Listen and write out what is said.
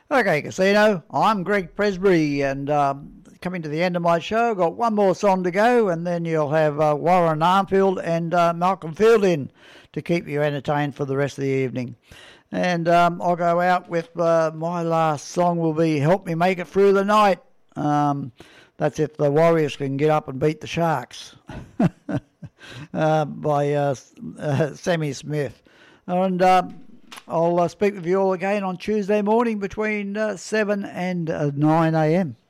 Okay, Casino, I'm Greg Presbury, and coming to the end of my show, got one more song to go, and then you'll have Warren Armfield and Malcolm Fielding to keep you entertained for the rest of the evening. And I'll go out with my last song will be Help Me Make It Through the Night. That's if the Warriors can get up and beat the Sharks by Sammy Smith. And I'll speak with you all again on Tuesday morning between 7 and 9 a.m.